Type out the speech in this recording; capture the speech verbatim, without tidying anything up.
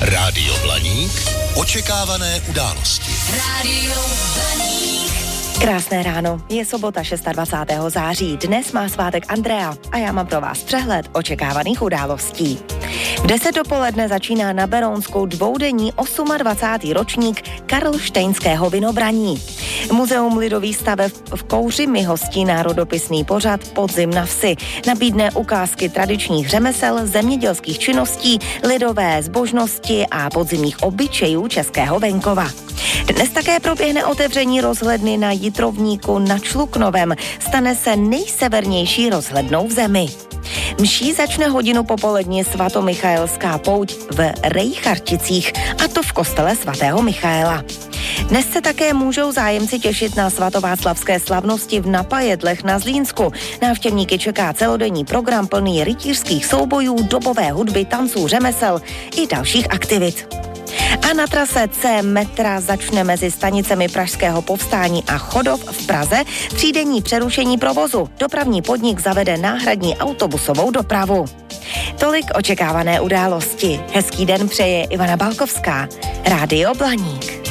Rádio Blaník. Očekávané události. Rádio Blaník. Krásné ráno, je sobota dvacátého šestého září, dnes má svátek Andrea a já mám pro vás přehled očekávaných událostí. V deset dopoledne začíná na Berounsku dvoudenní dvacátý osmý ročník karlštejnského vinobraní. Muzeum lidových staveb v Kouřimi hostí národopisný pořad Podzim na vsi. Nabídne ukázky tradičních řemesel, zemědělských činností, lidové zbožnosti a podzimních obyčejů českého venkova. Dnes také proběhne otevření rozhledny na Jitrovníku nad Šluknovem. Stane se nejsevernější rozhlednou v zemi. Mší začne hodinu popolední svatomichaelská pouť v Rejcharticích, a to v kostele svatého Michaela. Dnes se také můžou zájemci těšit na svatováclavské slavnosti v Napajedlech na Zlínsku. Návštěvníky čeká celodenní program plný rytířských soubojů, dobové hudby, tanců, řemesel i dalších aktivit. A na trase C metra začne mezi stanicemi Pražského povstání a Chodov v Praze třídenní přerušení provozu. Dopravní podnik zavede náhradní autobusovou dopravu. Tolik očekávané události. Hezký den přeje Ivana Balkovská. Rádio Blaník.